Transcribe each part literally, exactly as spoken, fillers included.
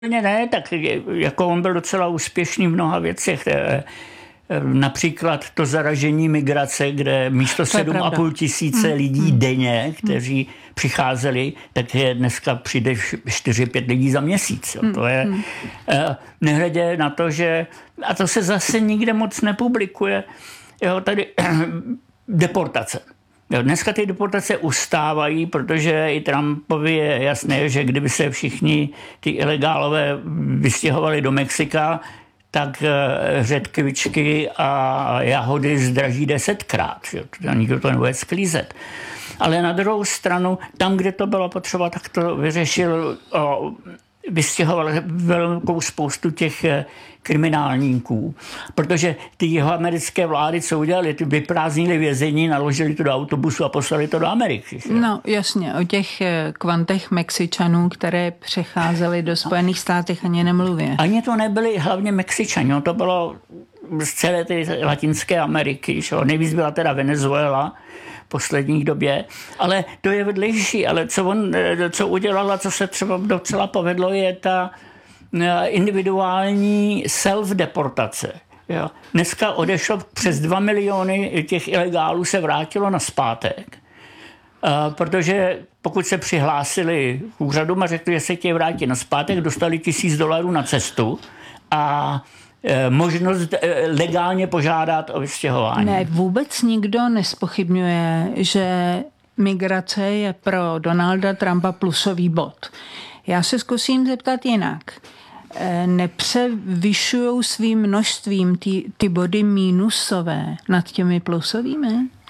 Ne, tak jako on byl docela úspěšný v mnoha věcech. Například to zaražení migrace, kde místo sedm a půl tisíce hmm. lidí denně, kteří přicházeli, tak je dneska přijde čtyři pět lidí za měsíc. Jo. To je hmm. nehledě na to, že a to se zase nikde moc nepublikuje. Jo, tady deportace. Jo, dneska ty deportace ustávají, protože i Trumpovi je jasné, že kdyby se všichni ty ilegálové vystěhovali do Mexika, tak řetkvičky a jahody zdraží desetkrát. Že? Nikdo to nebude sklízet. Ale na druhou stranu, tam, kde to bylo potřeba, tak to vyřešil, o, vystěhoval velkou spoustu těch kriminálníků. Protože ty jeho americké vlády, co udělali, ty vyprázdnili vězení, naložili to do autobusu a poslali to do Ameriky. Že? No jasně, o těch kvantech Mexičanů, které přecházely do Spojených států, ani nemluvě. Ani to nebyli hlavně Mexičani, to bylo z celé té Latinské Ameriky. Že? Nejvíc byla teda Venezuela v poslední době, ale to je vedlejší. Ale co on co udělal a co se třeba docela povedlo, je ta individuální self-deportace. Jo. Dneska odešlo přes dva miliony těch ilegálů se vrátilo na zpátek, protože pokud se přihlásili k úřadům a řekli, že se chtějí vrátit na zpátek, dostali tisíc dolarů na cestu a možnost legálně požádat o vystěhování. Ne, vůbec nikdo nespochybňuje, že migrace je pro Donalda Trumpa plusový bod. Já se zkusím zeptat jinak. Nepřevyšujou svým množstvím ty, ty body mínusové nad těmi plusovými?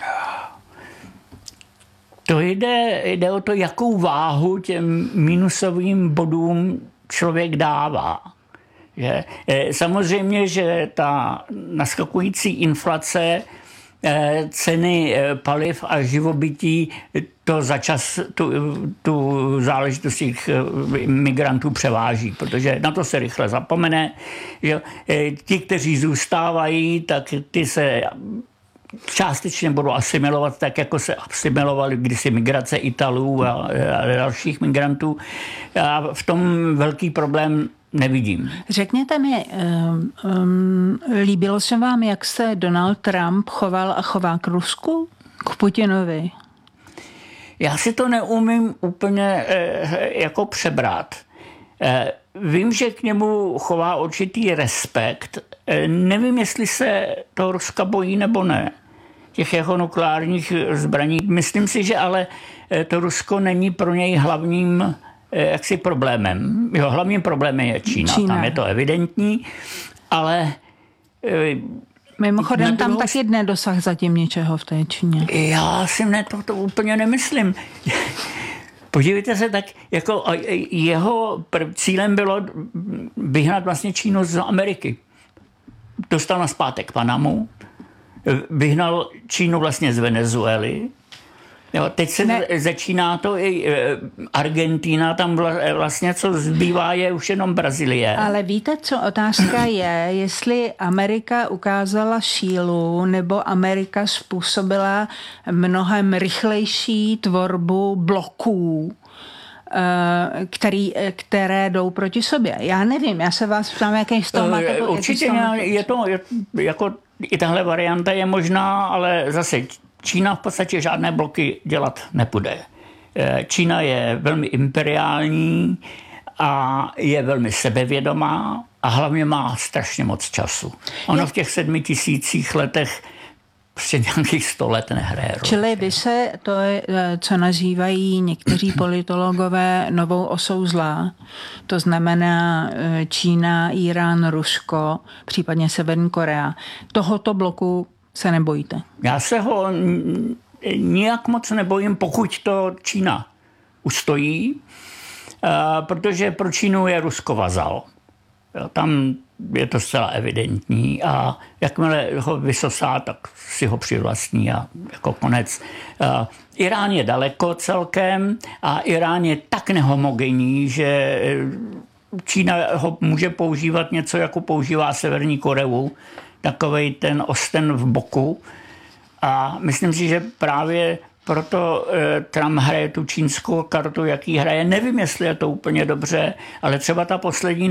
To jde, jde o to, jakou váhu těm mínusovým bodům člověk dává. Že? Samozřejmě, že ta naskakující inflace, ceny paliv a živobytí, to za čas tu, tu záležitost těch migrantů převáží, protože na to se rychle zapomene. Že ti, kteří zůstávají, tak ty se částečně budou asimilovat tak, jako se asimilovali kdysi migrace Italů a, a dalších migrantů. A v tom velký problém nevidím. Řekněte mi, um, um, líbilo se vám, jak se Donald Trump choval a chová k Rusku? K Putinovi? Já si to neumím úplně eh, jako přebrat. Eh, vím, že k němu chová určitý respekt. Eh, nevím, jestli se to Ruska bojí nebo ne. Těch jeho nukleárních zbraní. Myslím si, že ale to Rusko není pro něj hlavním jaksi problémem. Jeho hlavním problémem je Čína. Čína. Tam je to evidentní, ale mimochodem tam druhou... taky nedosah zatím ničeho v té Číně. Já si ne, to, to úplně nemyslím. Podívejte se, tak jako jeho cílem bylo vyhnat vlastně Čínu z Ameriky. Dostal na zpátek Panamu, vyhnal Čínu vlastně z Venezuely. Jo, teď se ne. začíná to i Argentina, tam vlastně co zbývá je už jenom Brazílie. Ale víte, co otázka je, jestli Amerika ukázala sílu, nebo Amerika způsobila mnohem rychlejší tvorbu bloků, který, které jdou proti sobě. Já nevím, já se vás ptám, jaký z toho máte... Určitě je to, je, jako i tahle varianta je možná, ale zase Čína v podstatě žádné bloky dělat nepůjde. Čína je velmi imperiální a je velmi sebevědomá a hlavně má strašně moc času. Ono v těch sedmi tisících letech prostě nějakých sto let nehraje. Čili vy se to, co nazývají někteří politologové novou osou zla, to znamená Čína, Irán, Rusko, případně Severní Korea, tohoto bloku se nebojíte? Já se ho nijak moc nebojím, pokud to Čína ustojí, protože pro Čínu je Rusko vazal. Tam je to zcela evidentní a jakmile ho vysosá, tak si ho přivlastní a jako konec. Irán je daleko celkem a Irán je tak nehomogenní, že Čína ho může používat něco, jako používá Severní Koreu, takovej ten osten v boku. A myslím si, že právě Proto e, Trump hraje tu čínskou kartu, jaký hraje. Nevím, jestli je to úplně dobře, ale třeba ta poslední